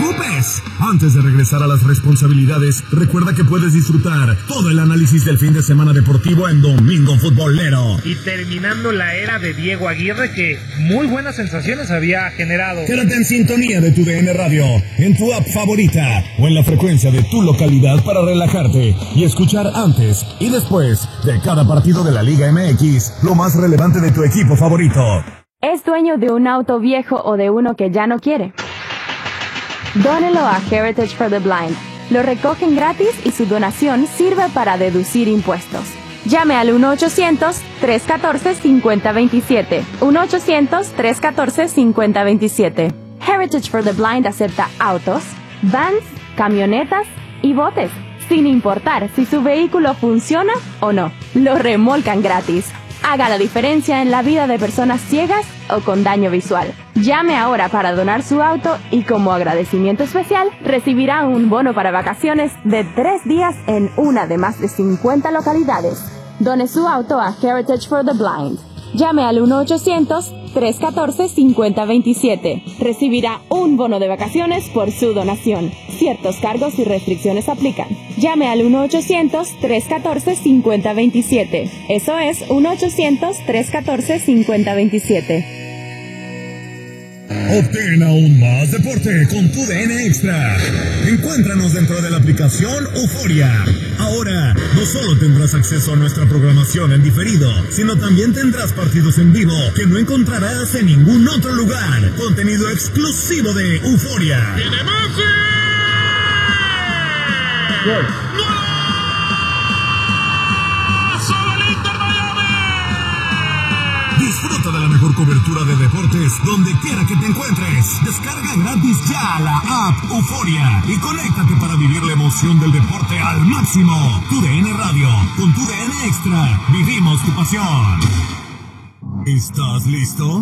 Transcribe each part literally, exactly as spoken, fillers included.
preocupes. Antes de regresar a las responsabilidades, recuerda que puedes disfrutar todo el análisis del fin de semana deportivo en Domingo Futbolero. Y terminando la era de Diego Aguirre, que muy buenas sensaciones había generado. Quédate en sintonía de tu D N Radio, en tu app favorita o en la frecuencia de tu localidad para relajarte y escuchar antes y después de cada partido de la Liga M X lo más relevante de tu equipo favorito. ¿Es dueño de un auto viejo o de uno que ya no quiere? Dónelo a Heritage for the Blind. Lo recogen gratis y su donación sirve para deducir impuestos. Llame al uno ochocientos, tres uno cuatro, cinco cero dos siete. uno ochocientos, tres uno cuatro, cinco cero dos siete. Heritage for the Blind acepta autos, vans, camionetas y botes, sin importar si su vehículo funciona o no. Lo remolcan gratis. Haga la diferencia en la vida de personas ciegas o con daño visual. Llame ahora para donar su auto y como agradecimiento especial recibirá un bono para vacaciones de tres días en una de más de cincuenta localidades. Done su auto a Heritage for the Blind. Llame al uno ochocientos, tres uno cuatro, cinco cero dos siete. Recibirá un bono de vacaciones por su donación. Ciertos cargos y restricciones aplican. Llame al uno ochocientos, tres uno cuatro, cinco cero dos siete. Eso es uno ochocientos, tres uno cuatro, cinco cero dos siete. Obtén aún más deporte con tu D N Extra. Encuéntranos dentro de la aplicación Euforia. Ahora, no solo tendrás acceso a nuestra programación en diferido, sino también tendrás partidos en vivo que no encontrarás en ningún otro lugar. Contenido exclusivo de Euforia. ¡Tiene Messi! ¡Gol! Disfruta de la mejor cobertura de deportes donde quiera que te encuentres. Descarga gratis ya la app Euforia y conéctate para vivir la emoción del deporte al máximo. Tu D N Radio, con tu D N Extra, vivimos tu pasión. ¿Estás listo?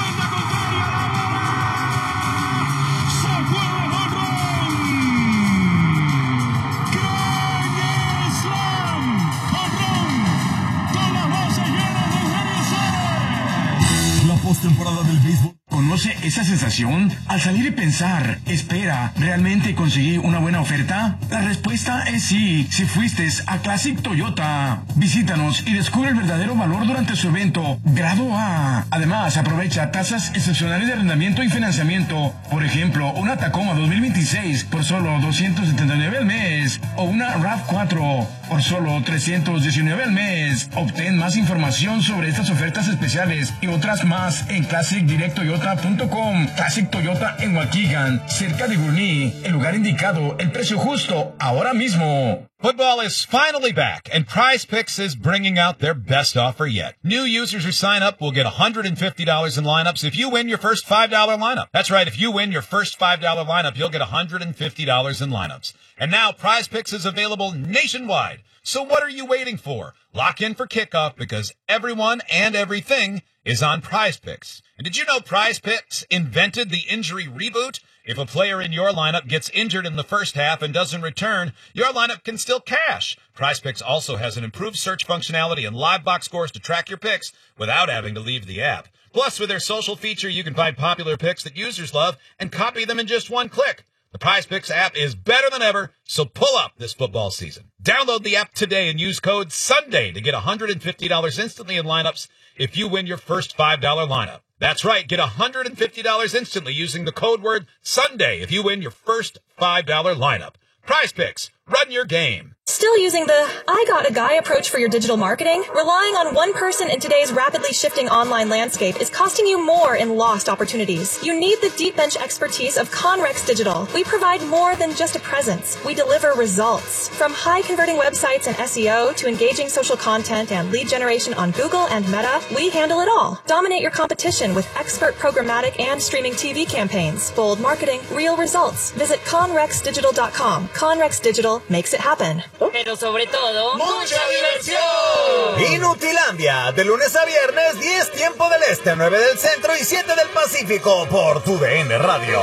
Postemporada del béisbol. ¿Conoce esa sensación? Al salir y pensar, espera, ¿realmente conseguí una buena oferta? La respuesta es sí, si fuiste a Classic Toyota. Visítanos y descubre el verdadero valor durante su evento Grado A. Además, aprovecha tasas excepcionales de arrendamiento y financiamiento. Por ejemplo, una Tacoma dos mil veintiséis por solo doscientos setenta y nueve al mes o una RAV cuatro por solo trescientos diecinueve al mes. Obtén más información sobre estas ofertas especiales y otras más en classic direct toyota punto com. Classic Toyota en Waukegan, cerca de Gurnee. El lugar indicado, el precio justo, ahora mismo. Football is finally back, and PrizePicks is bringing out their best offer yet. New users who sign up will get one hundred fifty dollars in lineups if you win your first five dollar lineup. That's right, if you win your first five dollar lineup, you'll get one hundred fifty dollars in lineups. And now PrizePicks is available nationwide. So what are you waiting for? Lock in for kickoff because everyone and everything is on PrizePicks. And did you know PrizePicks invented the injury reboot? If a player in your lineup gets injured in the first half and doesn't return, your lineup can still cash. PrizePicks also has an improved search functionality and live box scores to track your picks without having to leave the app. Plus, with their social feature, you can find popular picks that users love and copy them in just one click. The PrizePicks app is better than ever, so pull up this football season. Download the app today and use code SUNDAY to get one hundred fifty dollars instantly in lineups if you win your first five dollar lineup. That's right, get one hundred fifty dollars instantly using the code word SUNDAY if you win your first five dollar lineup. PrizePicks, run your game. Still using the I got a guy approach for your digital marketing? Relying on one person in today's rapidly shifting online landscape is costing you more in lost opportunities. You need the deep bench expertise of Conrex Digital. We provide more than just a presence. We deliver results. From high converting websites and S E O to engaging social content and lead generation on Google and Meta, we handle it all. Dominate your competition with expert programmatic and streaming T V campaigns. Bold marketing, real results. Visit conrex digital dot com. Conrex Digital makes it happen. Pero sobre todo, ¡mucha diversión! Inutilandia, de lunes a viernes, diez tiempo del este, nueve del centro y siete del Pacífico, por tu D N Radio.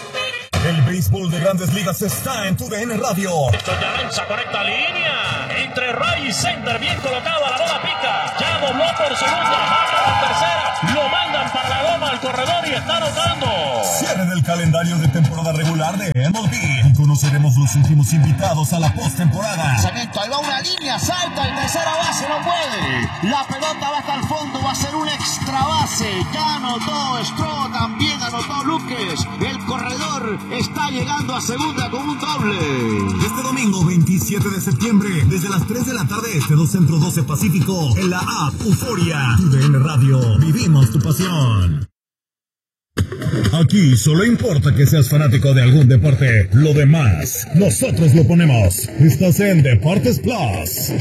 El béisbol de Grandes Ligas está en tu D N Radio. Ya lanza correcta línea. Entre Ray y center, bien colocado, la bola pica. Ya dobló por segunda, baja por tercera. Lo mandan para la goma al corredor y está anotando. cierre del calendario de temporada regular de M L B. Y conoceremos los últimos invitados a la postemporada. Ahí va una línea, salta, el tercera base no puede. La pelota va hasta el fondo, va a ser un extra base. Ya anotó Stroh, también anotó Luques. El corredor está llegando a segunda con un doble. Este domingo veintisiete de septiembre, desde las tres de la tarde este, dos Centro, doce Pacífico, en la app Euforia. Tu D N Radio, vivimos tu pasión. Aquí solo importa que seas fanático de algún deporte. Lo demás, nosotros lo ponemos. Estás en Deportes Plus.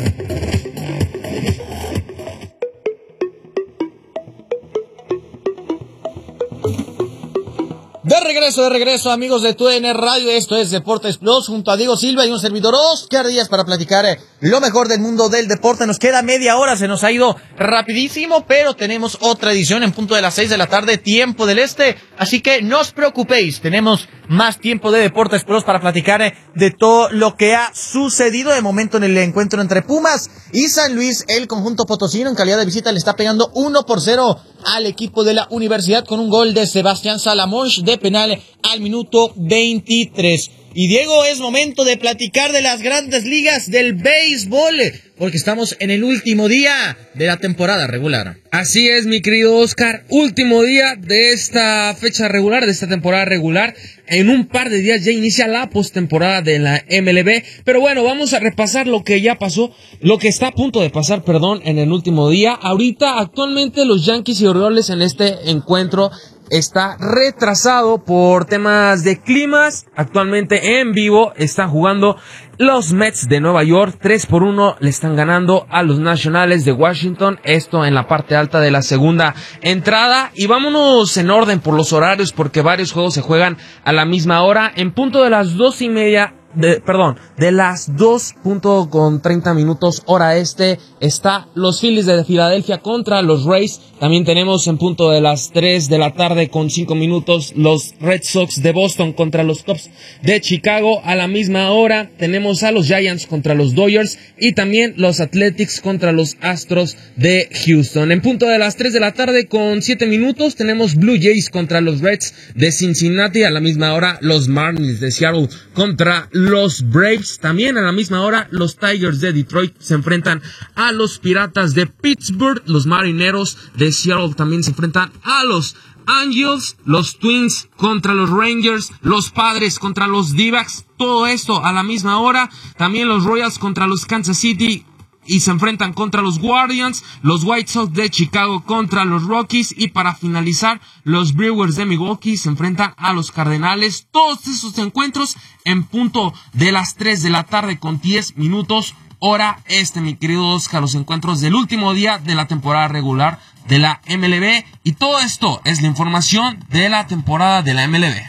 De regreso, de regreso, amigos de Tu D N Radio, esto es Deportes Plus, junto a Diego Silva y un servidor Oscar Díaz para platicar eh, lo mejor del mundo del deporte. Nos queda media hora, se nos ha ido rapidísimo, pero tenemos otra edición en punto de las seis de la tarde, tiempo del este, así que no os preocupéis, tenemos más tiempo de Deportes Plus para platicar eh, de todo lo que ha sucedido de momento en el encuentro entre Pumas y San Luis. El conjunto potosino en calidad de visita le está pegando uno por cero al equipo de la Universidad con un gol de Sebastián Salamonch de penal al minuto veintitrés. Y Diego, es momento de platicar de las grandes ligas del béisbol, porque estamos en el último día de la temporada regular. Así es, mi querido Oscar, último día de esta fecha regular, de esta temporada regular. En un par de días ya inicia la postemporada de la M L B, pero bueno, vamos a repasar lo que ya pasó, lo que está a punto de pasar, perdón, en el último día. Ahorita, actualmente, los Yankees y Orioles en este encuentro está retrasado por temas de climas. Actualmente en vivo están jugando los Mets de Nueva York, tres por uno le están ganando a los Nacionales de Washington, esto en la parte alta de la segunda entrada. Y vámonos en orden por los horarios, porque varios juegos se juegan a la misma hora. En punto de las dos y media, de, perdón, de las dos punto con treinta minutos hora este, está los Phillies de Filadelfia contra los Rays. También tenemos en punto de las tres de la tarde con cinco minutos los Red Sox de Boston contra los Cubs de Chicago. A la misma hora tenemos a los Giants contra los Dodgers y también los Athletics contra los Astros de Houston. En punto de las tres de la tarde con siete minutos tenemos Blue Jays contra los Reds de Cincinnati. A la misma hora los Marlins de Seattle contra los Braves. También a la misma hora los Tigers de Detroit se enfrentan a los Piratas de Pittsburgh. Los Marineros de Seattle también se enfrentan a los Angels, los Twins contra los Rangers, los Padres contra los D-backs, todo esto a la misma hora. También los Royals contra los Kansas City y se enfrentan contra los Guardians, los White Sox de Chicago contra los Rockies y para finalizar los Brewers de Milwaukee se enfrentan a los Cardenales. Todos esos encuentros en punto de las tres de la tarde con diez minutos hora este, mi querido Oscar, los encuentros del último día de la temporada regular de la M L B, y todo esto es la información de la temporada de la M L B.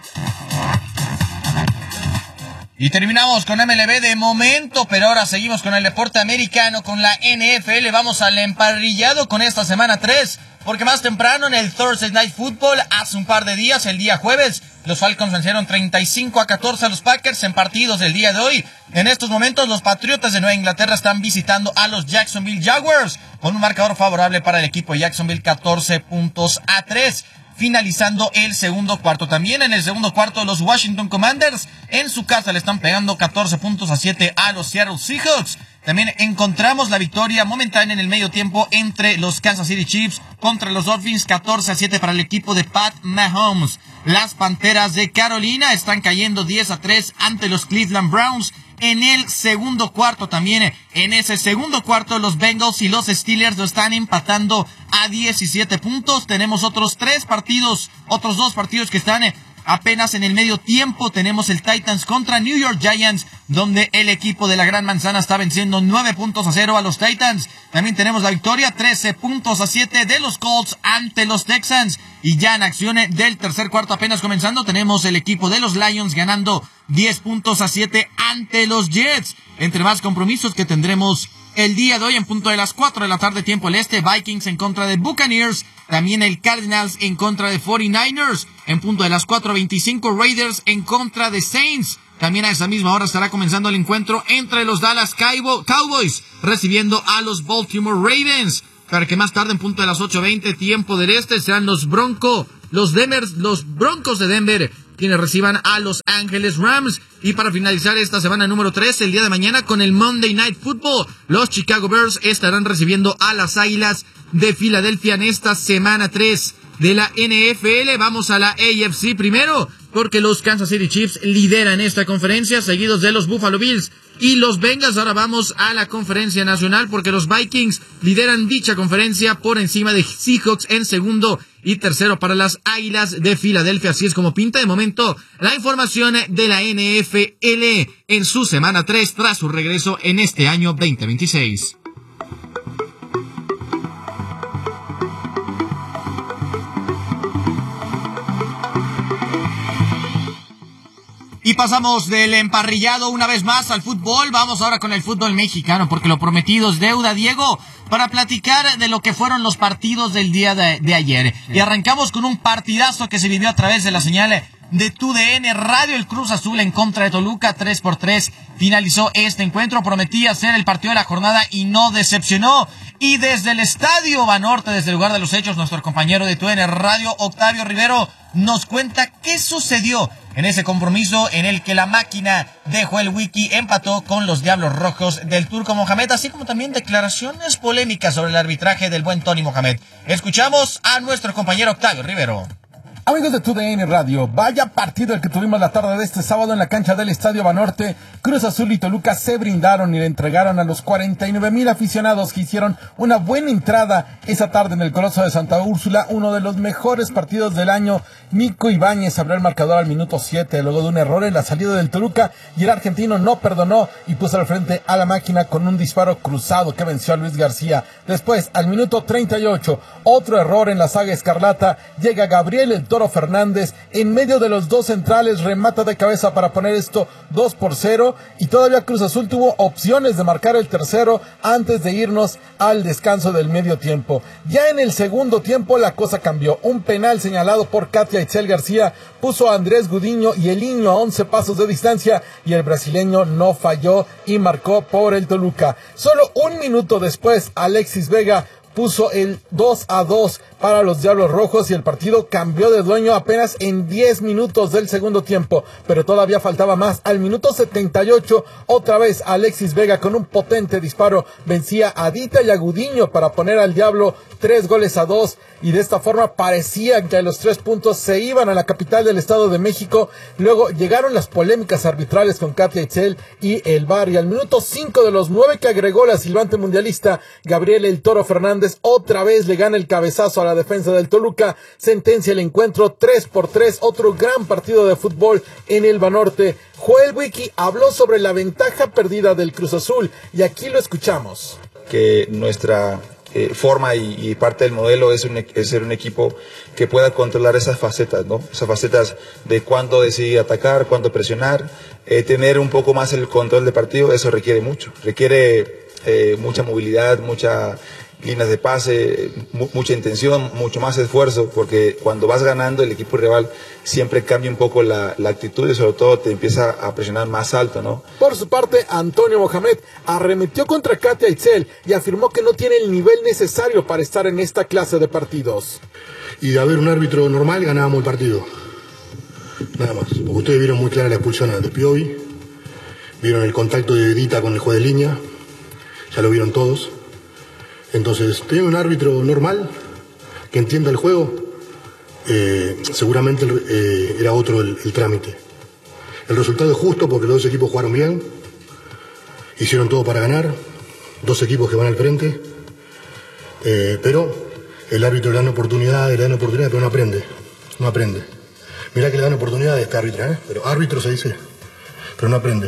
Y terminamos con M L B de momento, pero ahora seguimos con el deporte americano, con la N F L. Vamos al emparrillado con esta semana tres, porque más temprano en el Thursday Night Football, hace un par de días, el día jueves, los Falcons vencieron treinta y cinco a catorce a los Packers en partidos del día de hoy. En estos momentos, los Patriotas de Nueva Inglaterra están visitando a los Jacksonville Jaguars, con un marcador favorable para el equipo de Jacksonville, catorce puntos a tres. Finalizando el segundo cuarto. También en el segundo cuarto los Washington Commanders en su casa le están pegando catorce puntos a siete a los Seattle Seahawks. También encontramos la victoria momentánea en el medio tiempo entre los Kansas City Chiefs contra los Dolphins, catorce a siete para el equipo de Pat Mahomes. Las Panteras de Carolina están cayendo diez a tres ante los Cleveland Browns. En el segundo cuarto también, en ese segundo cuarto los Bengals y los Steelers lo están empatando a diecisiete puntos. Tenemos otros tres partidos, otros dos partidos que están apenas en el medio tiempo. Tenemos el Titans contra New York Giants, donde el equipo de la Gran Manzana está venciendo nueve puntos a cero a los Titans. También tenemos la victoria trece puntos a siete de los Colts ante los Texans. Y ya en acción del tercer cuarto apenas comenzando, tenemos el equipo de los Lions ganando diez puntos a siete ante los Jets. Entre más compromisos que tendremos el día de hoy en punto de las cuatro de la tarde tiempo el este, Vikings en contra de Buccaneers. También el Cardinals en contra de cuarenta y nueve ers. En punto de las cuatro veinticinco, Raiders en contra de Saints. También a esa misma hora estará comenzando el encuentro entre los Dallas Cowboys recibiendo a los Baltimore Ravens. Para que más tarde en punto de las ocho veinte tiempo del este sean los Broncos los, Denver, los Broncos de Denver, quienes reciban a Los Ángeles Rams. Y para finalizar esta semana número tres, el día de mañana con el Monday Night Football, los Chicago Bears estarán recibiendo a las Águilas de Filadelfia en esta semana tres de la N F L. Vamos a la A F C primero, porque los Kansas City Chiefs lideran esta conferencia, seguidos de los Buffalo Bills y los Bengals. Ahora vamos a la conferencia nacional, porque los Vikings lideran dicha conferencia por encima de Seahawks en segundo y tercero para las Águilas de Filadelfia. Así es como pinta de momento la información de la N F L en su semana tres tras su regreso en este año veinte veintiséis. Y pasamos del emparrillado una vez más al fútbol. Vamos ahora con el fútbol mexicano, porque lo prometido es deuda, Diego, para platicar de lo que fueron los partidos del día de, de ayer. Y arrancamos con un partidazo que se vivió a través de la señal de T U D N Radio. El Cruz Azul en contra de Toluca, tres por tres finalizó este encuentro. Prometía ser el partido de la jornada y no decepcionó. Y desde el Estadio Banorte, desde el lugar de los hechos, nuestro compañero de T U D N Radio, Octavio Rivero, nos cuenta qué sucedió en ese compromiso en el que la máquina de Joel Wiki empató con los Diablos Rojos del Turco Mohamed, así como también declaraciones polémicas sobre el arbitraje del buen Tony Mohamed. Escuchamos a nuestro compañero Octavio Rivero. Amigos de T U D N Radio, vaya partido el que tuvimos la tarde de este sábado en la cancha del Estadio Banorte. Cruz Azul y Toluca se brindaron y le entregaron a los cuarenta y nueve mil aficionados que hicieron una buena entrada esa tarde en el Coloso de Santa Úrsula, uno de los mejores partidos del año. Nico Ibáñez abrió el marcador al minuto siete, luego de un error en la salida del Toluca, y el argentino no perdonó y puso al frente a la máquina con un disparo cruzado que venció a Luis García. Después, al minuto treinta y ocho, otro error en la saga escarlata, llega Gabriel el Toro Fernández en medio de los dos centrales, remata de cabeza para poner esto dos por cero, y todavía Cruz Azul tuvo opciones de marcar el tercero antes de irnos al descanso del medio tiempo. Ya en el segundo tiempo la cosa cambió. Un penal señalado por Katia Itzel García puso a Andrés Gudiño y el niño a once pasos de distancia, y el brasileño no falló y marcó por el Toluca. Solo un minuto después, Alexis Vega puso el dos a dos para los Diablos Rojos, y el partido cambió de dueño apenas en diez minutos del segundo tiempo, pero todavía faltaba más. Al minuto setenta y ocho, otra vez Alexis Vega con un potente disparo vencía a Dita y a Gudiño para poner al Diablo tres goles a dos, y de esta forma parecía que los tres puntos se iban a la capital del Estado de México. Luego llegaron las polémicas arbitrales con Katia Itzel y el V A R, y al minuto cinco de los nueve que agregó la silbante mundialista, Gabriel el Toro Fernández otra vez le gana el cabezazo a la defensa del Toluca, sentencia el encuentro tres por tres, otro gran partido de fútbol en el Banorte. Joel Wiki habló sobre la ventaja perdida del Cruz Azul, y aquí lo escuchamos. Que nuestra eh, forma y, y parte del modelo es, un, es ser un equipo que pueda controlar esas facetas, ¿no? Esas facetas de cuándo decidir atacar, cuándo presionar, eh, tener un poco más el control del partido. Eso requiere mucho, requiere eh, mucha movilidad, mucha líneas de pase, mu mucha intención, mucho más esfuerzo, porque cuando vas ganando el equipo rival siempre cambia un poco la, la actitud, y sobre todo te empieza a presionar más alto, ¿no? Por su parte, Antonio Mohamed arremetió contra Katia Itzel y afirmó que no tiene el nivel necesario para estar en esta clase de partidos. Y de haber un árbitro normal ganábamos el partido, nada más, porque ustedes vieron muy clara la expulsión de Piovi, vieron el contacto de Dita con el juez de línea, ya lo vieron todos. Entonces, tener un árbitro normal que entienda el juego, eh, seguramente eh, era otro el, el trámite. El resultado es justo porque los dos equipos jugaron bien, hicieron todo para ganar, dos equipos que van al frente, eh, pero el árbitro le dan oportunidades, le dan oportunidades, pero no aprende, no aprende. Mirá que le dan oportunidades a este árbitro, ¿eh? Pero árbitro se dice, pero no aprende.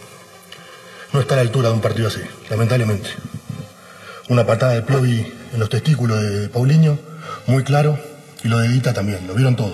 No está a la altura de un partido así, lamentablemente. Una patada de Piovi en los testículos de Paulinho, muy claro, y lo de Dita también, lo vieron todos.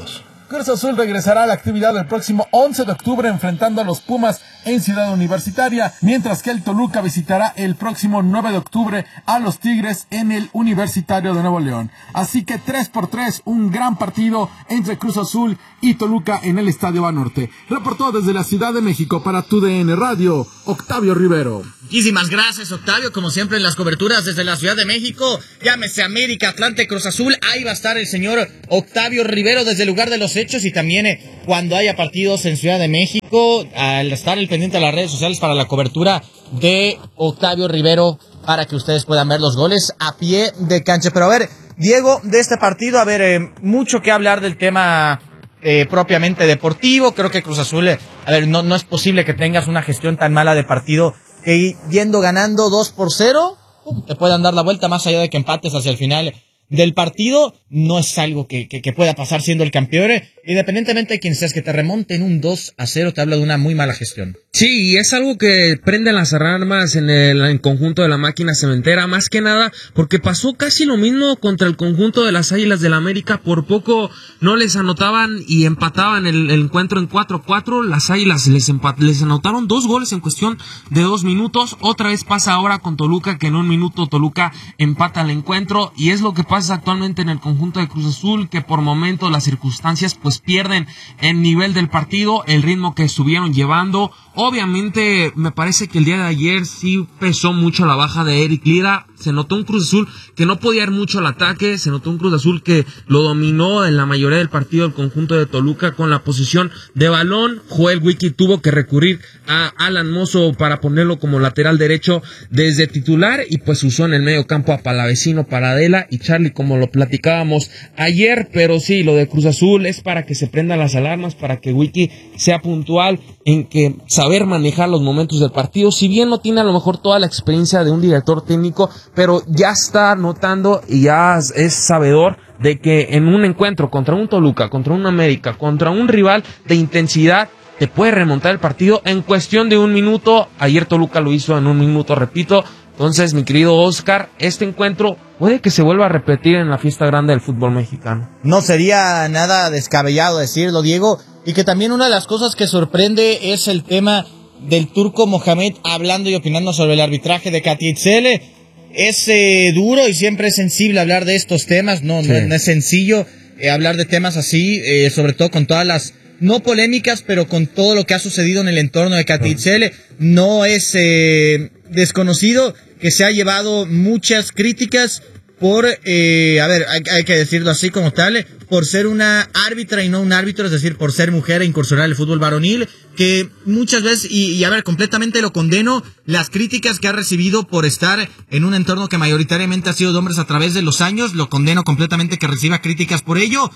Cruz Azul regresará a la actividad el próximo once de octubre enfrentando a los Pumas en Ciudad Universitaria, mientras que el Toluca visitará el próximo nueve de octubre a los Tigres en el Universitario de Nuevo León. Así que tres por tres, un gran partido entre Cruz Azul y Toluca en el Estadio Banorte. Reportó desde la Ciudad de México para Tu D N Radio, Octavio Rivero. Muchísimas gracias, Octavio, como siempre en las coberturas desde la Ciudad de México. Llámese América, Atlante, Cruz Azul, ahí va a estar el señor Octavio Rivero desde el lugar de los hechos, y también eh, cuando haya partidos en Ciudad de México, al estar el pendiente de las redes sociales para la cobertura de Octavio Rivero, para que ustedes puedan ver los goles a pie de cancha. Pero a ver, Diego, de este partido, a ver, eh, mucho que hablar del tema eh, propiamente deportivo. Creo que Cruz Azul, eh, a ver, no, no es posible que tengas una gestión tan mala de partido, que yendo ganando dos por cero, te puedan dar la vuelta, más allá de que empates hacia el final del partido. No es algo que, que, que pueda pasar siendo el campeón, independientemente de quién seas. Que te remonten un dos a cero te habla de una muy mala gestión. Sí, y es algo que prenden las alarmas en el en conjunto de la máquina cementera, más que nada porque pasó casi lo mismo contra el conjunto de las Águilas del América. Por poco no les anotaban y empataban el, el encuentro en cuatro a cuatro. Las Águilas les, empat- les anotaron dos goles en cuestión de dos minutos. Otra vez pasa ahora con Toluca, que en un minuto Toluca empata el encuentro, y es lo que pasa actualmente en el conjunto de Cruz Azul, que por momentos las circunstancias pues pierden el nivel del partido, el ritmo que estuvieron llevando. Obviamente me parece que el día de ayer sí pesó mucho la baja de Eric Lira. Se notó un Cruz Azul que no podía ir mucho al ataque, se notó un Cruz Azul que lo dominó en la mayoría del partido el conjunto de Toluca con la posición de balón. Joel Wiki tuvo que recurrir a Alan Mozo para ponerlo como lateral derecho desde titular, y pues usó en el medio campo a Palavecino, Paradela y Charlie, como lo platicábamos ayer. Pero sí, lo de Cruz Azul es para que se prendan las alarmas, para que Wiki sea puntual en que saber manejar los momentos del partido. Si bien no tiene a lo mejor toda la experiencia de un director técnico, pero ya está notando y ya es sabedor de que en un encuentro contra un Toluca, contra un América, contra un rival de intensidad, te puede remontar el partido en cuestión de un minuto. Ayer Toluca lo hizo en un minuto, repito. Entonces, mi querido Oscar, este encuentro puede que se vuelva a repetir en la fiesta grande del fútbol mexicano. No sería nada descabellado decirlo, Diego, y que también una de las cosas que sorprende es el tema del Turco Mohamed hablando y opinando sobre el arbitraje de Katitzele. Es eh, duro y siempre es sensible hablar de estos temas, no, sí. no, no es sencillo eh, hablar de temas así, eh, sobre todo con todas las, no polémicas, pero con todo lo que ha sucedido en el entorno de Katitzele. No es eh, desconocido que se ha llevado muchas críticas por, eh, a ver, hay, hay que decirlo así como tal, por ser una árbitra y no un árbitro, es decir, por ser mujer e incursionar en el fútbol varonil, que muchas veces, y, y a ver, completamente lo condeno, las críticas que ha recibido por estar en un entorno que mayoritariamente ha sido de hombres a través de los años, lo condeno completamente que reciba críticas por ello,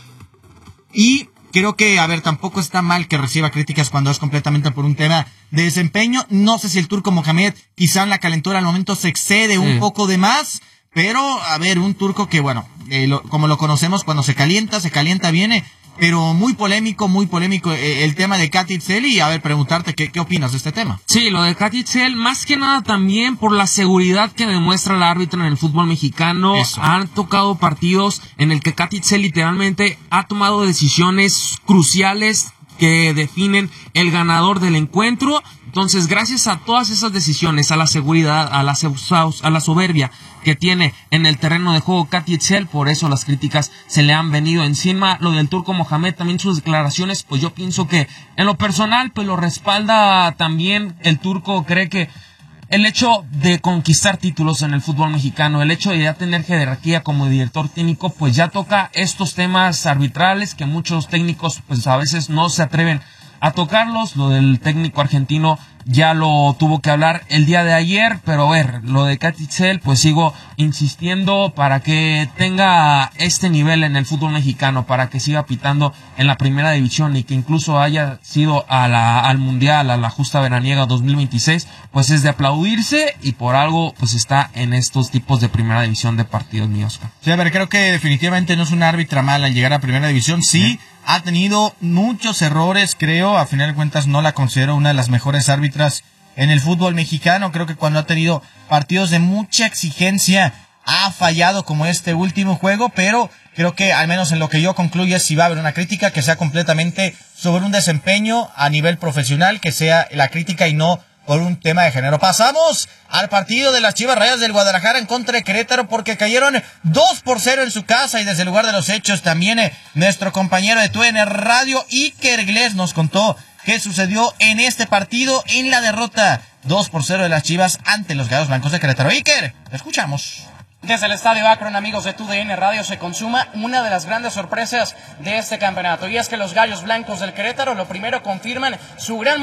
y creo que, a ver, tampoco está mal que reciba críticas cuando es completamente por un tema de desempeño. No sé si el Turco Mohamed quizá en la calentura al momento se excede un mm. poco de más, pero, a ver, un turco que, bueno, eh, lo, como lo conocemos, cuando se calienta, se calienta viene, pero muy polémico, muy polémico eh, el tema de Katitzele. Y, a ver, preguntarte, ¿qué, qué opinas de este tema? Sí, lo de Katitzele, más que nada también por la seguridad que demuestra el árbitro en el fútbol mexicano. Eso. Han tocado partidos en el que Katitzele literalmente ha tomado decisiones cruciales que definen el ganador del encuentro. Entonces, gracias a todas esas decisiones, a la seguridad, a la, a la soberbia que tiene en el terreno de juego Katitzele, por eso las críticas se le han venido encima. Lo del Turco Mohamed, también sus declaraciones, pues yo pienso que en lo personal, pues lo respalda también. El turco cree que el hecho de conquistar títulos en el fútbol mexicano, el hecho de ya tener jerarquía como director técnico, pues ya toca estos temas arbitrales que muchos técnicos pues a veces no se atreven a tocarlos. Lo del técnico argentino ya lo tuvo que hablar el día de ayer, pero a ver, lo de Katitzele, pues sigo insistiendo para que tenga este nivel en el fútbol mexicano, para que siga pitando en la primera división y que incluso haya sido a la, al mundial, a la justa veraniega dos mil veintiséis, pues es de aplaudirse, y por algo pues está en estos tipos de primera división de partidos, mi Oscar. Sí, a ver, creo que definitivamente no es una árbitra mala al llegar a primera división, sí. ¿Sí? Ha tenido muchos errores, creo, a final de cuentas no la considero una de las mejores árbitras en el fútbol mexicano. Creo que cuando ha tenido partidos de mucha exigencia ha fallado, como este último juego, pero Creo que al menos en lo que yo concluyo es si va a haber una crítica que sea completamente sobre un desempeño a nivel profesional, que sea la crítica y no por un tema de género. Pasamos al partido de las Chivas Rayadas del Guadalajara en contra de Querétaro porque cayeron dos por cero en su casa y desde el lugar de los hechos también eh, nuestro compañero de T U D N Radio, Iker Iglesias, nos contó qué sucedió en este partido en la derrota dos por cero de las Chivas ante los Gallos Blancos de Querétaro. Iker, te escuchamos. Desde el Estadio Akron, amigos de T U D N Radio, se consuma una de las grandes sorpresas de este campeonato. Y es que los Gallos Blancos del Querétaro, lo primero, confirman su gran